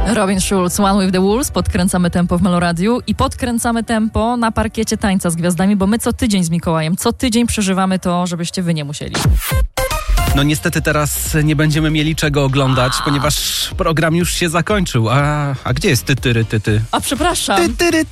Robin Schulz, One with the Wolves. Podkręcamy tempo w Meloradiu i podkręcamy tempo na parkiecie Tańca z Gwiazdami, bo my co tydzień z Mikołajem, co tydzień przeżywamy to, żebyście wy nie musieli. No niestety teraz nie będziemy mieli czego oglądać, ponieważ program już się zakończył. A gdzie jest ty? A przepraszam.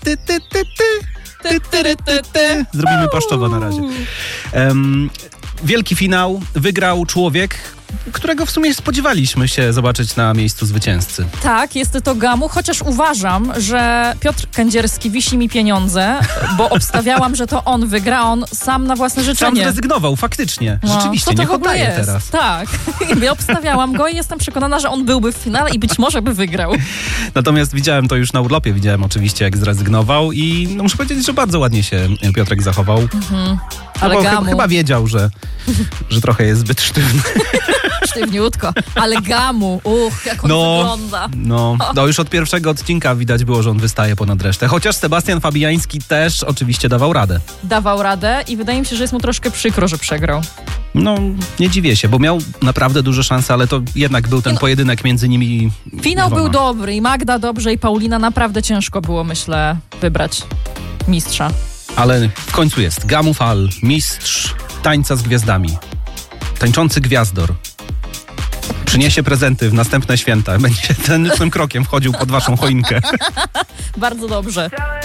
Ty. Zrobimy paszczowo na razie. Wielki finał wygrał człowiek, którego w sumie spodziewaliśmy się zobaczyć na miejscu zwycięzcy. Tak, jest to Gamu, chociaż uważam, że Piotr Kędzierski wisi mi pieniądze, bo obstawiałam, że to on wygra, on sam na własne życzenie. Sam zrezygnował, faktycznie. No, rzeczywiście, co to niech w ogóle oddaje jest? teraz. Tak, ja obstawiałam go i jestem przekonana, że on byłby w finale i być może by wygrał. Natomiast widziałem to już na urlopie, widziałem oczywiście jak zrezygnował i no, muszę powiedzieć, że bardzo ładnie się Piotrek zachował. Ale no, Gamu... chyba wiedział, że trochę jest zbyt sztywny. Sztywniutko, ale Gamu, jak on wygląda. No, już od pierwszego odcinka widać było, że on wystaje ponad resztę. Chociaż Sebastian Fabiański też oczywiście dawał radę. Dawał radę i wydaje mi się, że jest mu troszkę przykro, że przegrał. No, nie dziwię się, bo miał naprawdę duże szanse, ale to jednak był ten pojedynek między nimi. Finał dwoma. był dobry i Magda dobrze i Paulina naprawdę ciężko było, myślę, wybrać mistrza. Ale w końcu jest Gamu Fal, mistrz Tańca z Gwiazdami. Tańczący gwiazdor. Przyniesie prezenty w następne święta. Będzie ten krokiem wchodził pod waszą choinkę. Bardzo dobrze.